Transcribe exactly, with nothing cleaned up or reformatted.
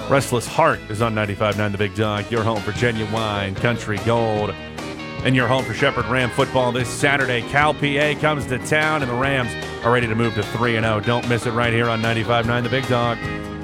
Restless Heart is on ninety-five point nine The Big Dog, your home for genuine country gold, and your home for Shepherd Ram football this Saturday. Cal P A comes to town, and the Rams are ready to move to three and oh. Don't miss it right here on ninety-five point nine The Big Dog.